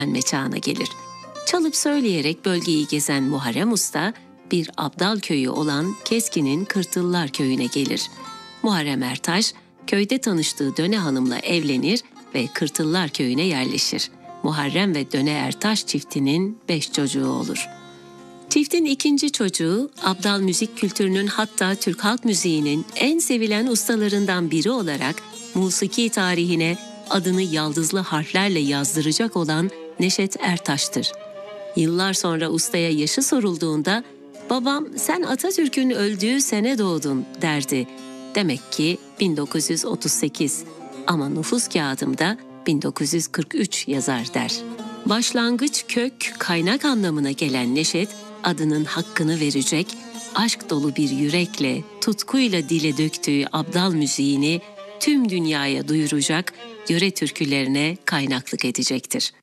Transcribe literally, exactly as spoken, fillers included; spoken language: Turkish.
çağına gelir. Çalıp söyleyerek bölgeyi gezen Muharrem Usta, bir abdal köyü olan Keskin'in Kırtıllar köyüne gelir. Muharrem Ertaş, köyde tanıştığı Döne Hanım'la evlenir ve Kırtıllar köyüne yerleşir. Muharrem ve Döne Ertaş çiftinin beş çocuğu olur. Çiftin ikinci çocuğu, abdal müzik kültürünün, hatta Türk halk müziğinin en sevilen ustalarından biri olarak musiki tarihine adını yaldızlı harflerle yazdıracak olan Neşet Ertaş'tır. Yıllar sonra ustaya yaşı sorulduğunda, "Babam sen Atatürk'ün öldüğü sene doğdun" derdi. Demek ki bin dokuz yüz otuz sekiz ama nüfus kağıdımda bin dokuz yüz kırk üç yazar der. Başlangıç, kök, kaynak anlamına gelen Neşet, adının hakkını verecek, aşk dolu bir yürekle, tutkuyla dile döktüğü abdal müziğini tüm dünyaya duyuracak, yöre türkülerine kaynaklık edecektir.